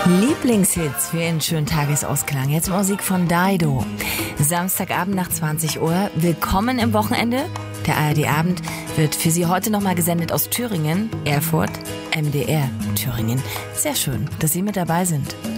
Lieblingshits für einen schönen Tagesausklang. Jetzt Musik von Dido. Samstagabend nach 20 Uhr. Willkommen im Wochenende. Der ARD-Abend wird für Sie heute nochmal gesendet aus Thüringen, Erfurt, MDR Thüringen. Sehr schön, dass Sie mit dabei sind.